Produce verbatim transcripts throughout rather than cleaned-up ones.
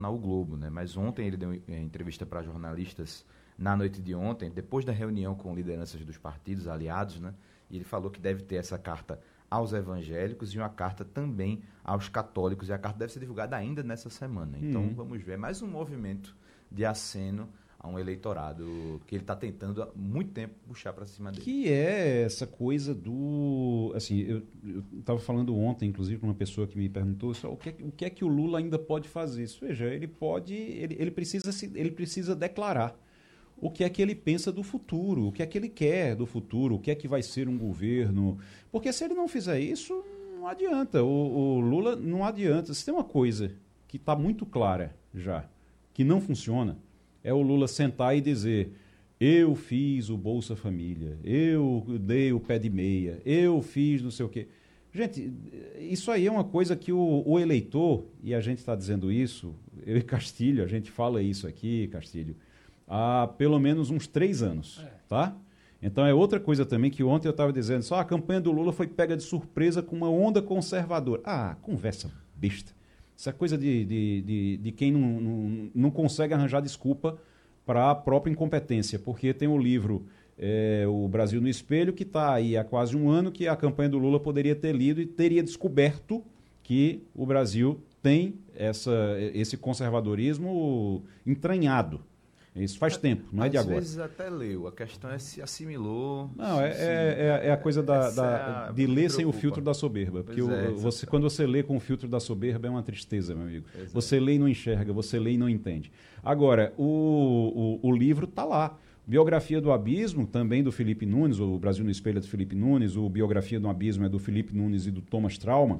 o Globo, né? Mas ontem ele deu é, entrevista para jornalistas na noite de ontem, depois da reunião com lideranças dos partidos aliados, né? E ele falou que deve ter essa carta aos evangélicos e uma carta também aos católicos, e a carta deve ser divulgada ainda nessa semana. Então, uhum. vamos ver mais um movimento de aceno a um eleitorado que ele está tentando há muito tempo puxar para cima dele. Que é essa coisa do... Assim, eu estava falando ontem, inclusive, com uma pessoa que me perguntou só, o, que é, o que é que o Lula ainda pode fazer. Isso, veja, ele pode... Ele, ele, precisa se, ele precisa declarar o que é que ele pensa do futuro, o que é que ele quer do futuro, o que é que vai ser um governo. Porque se ele não fizer isso, não adianta. O, o Lula não adianta. Se tem uma coisa que está muito clara já, que não funciona, é o Lula sentar e dizer: eu fiz o Bolsa Família, eu dei o pé de meia, eu fiz não sei o quê. Gente, isso aí é uma coisa que o, o eleitor, e a gente está dizendo isso, eu e Castilho, a gente fala isso aqui, Castilho, há pelo menos uns três anos, é. tá? Então é outra coisa também que ontem eu estava dizendo, só a campanha do Lula foi pega de surpresa com uma onda conservadora. Ah, conversa besta. Essa coisa de, de, de, de quem não, não, não consegue arranjar desculpa para a própria incompetência, porque tem o livro é, O Brasil no Espelho, que está aí há quase um ano, que a campanha do Lula poderia ter lido e teria descoberto que o Brasil tem essa, esse conservadorismo entranhado. Isso faz tempo, não é de agora. Às vezes até leu, a questão é se assimilou. Não, é, se, é, é a coisa da, da, é a, de ler sem o filtro da soberba. Porque o, é, você, quando você lê com o filtro da soberba é uma tristeza, meu amigo. Exato. Você lê e não enxerga, você lê e não entende. Agora, o, o, o livro está lá. Biografia do Abismo, também do Felipe Nunes, o Brasil no Espelho é do Felipe Nunes, o Biografia do Abismo é do Felipe Nunes e do Thomas Trauma,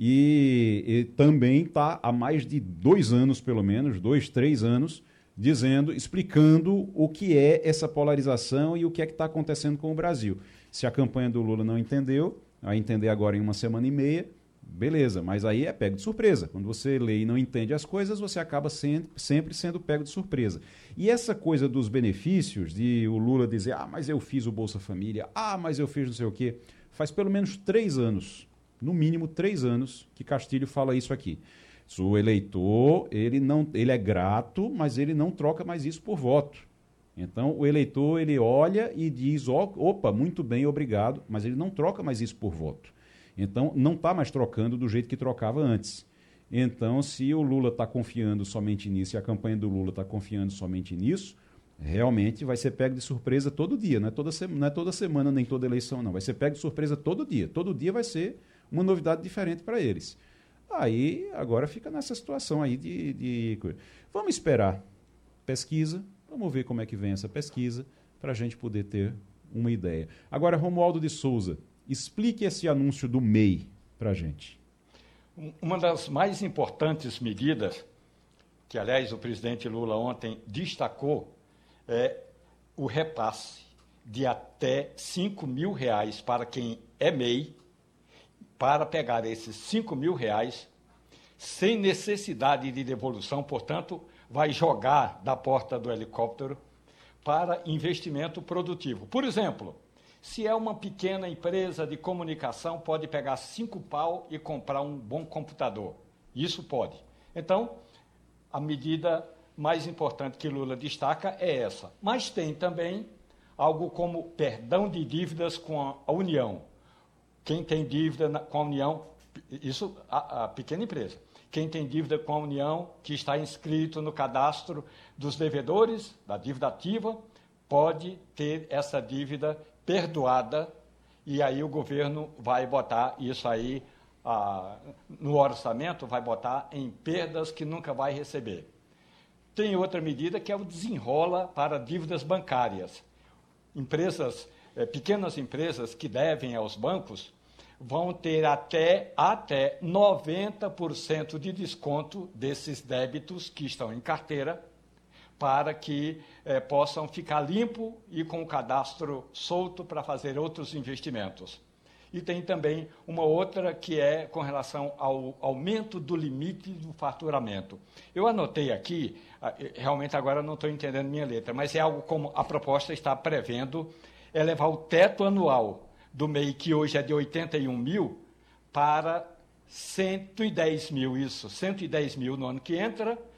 e, e também está há mais de dois anos, pelo menos, dois, três anos, dizendo, explicando o que é essa polarização e o que é que está acontecendo com o Brasil. Se a campanha do Lula não entendeu, vai entender agora em uma semana e meia, beleza, mas aí é pego de surpresa. Quando você lê e não entende as coisas, você acaba sempre, sempre sendo pego de surpresa. E essa coisa dos benefícios, de o Lula dizer, ah, mas eu fiz o Bolsa Família, ah, mas eu fiz não sei o quê, faz pelo menos três anos, no mínimo três anos, que Castilho fala isso aqui. O eleitor, ele, não, ele é grato, mas ele não troca mais isso por voto. Então, o eleitor, ele olha e diz, oh, opa, muito bem, obrigado, mas ele não troca mais isso por voto. Então, não está mais trocando do jeito que trocava antes. Então, se o Lula está confiando somente nisso e a campanha do Lula está confiando somente nisso, realmente vai ser pego de surpresa todo dia. Não é toda, não é toda semana nem toda eleição, não. Vai ser pego de surpresa todo dia. Todo dia vai ser uma novidade diferente para eles. Aí, agora fica nessa situação aí de, de... Vamos esperar pesquisa, vamos ver como é que vem essa pesquisa, para a gente poder ter uma ideia. Agora, Romualdo de Souza, explique esse anúncio do M E I para a gente. Uma das mais importantes medidas, que, aliás, o presidente Lula ontem destacou, é o repasse de até cinco mil reais para quem é M E I, para pegar esses cinco mil reais sem necessidade de devolução, portanto, vai jogar da porta do helicóptero para investimento produtivo. Por exemplo, se é uma pequena empresa de comunicação, pode pegar cinco pau e comprar um bom computador. Isso pode. Então, a medida mais importante que Lula destaca é essa. Mas tem também algo como perdão de dívidas com a União. Quem tem dívida na, com a União, isso a, a pequena empresa, quem tem dívida com a União, que está inscrito no cadastro dos devedores, da dívida ativa, pode ter essa dívida perdoada, e aí o governo vai botar isso aí ah, no orçamento, vai botar em perdas que nunca vai receber. Tem outra medida que é o desenrola para dívidas bancárias. Empresas, eh, pequenas empresas que devem aos bancos, vão ter até, até noventa por cento de desconto desses débitos que estão em carteira, para que eh, possam ficar limpo e com o cadastro solto para fazer outros investimentos. E tem também uma outra que é com relação ao aumento do limite do faturamento. Eu anotei aqui, realmente agora não estou entendendo minha letra, mas é algo como a proposta está prevendo elevar o teto anual do M E I, que hoje é de oitenta e um mil, para cento e dez mil, isso, cento e dez mil no ano que entra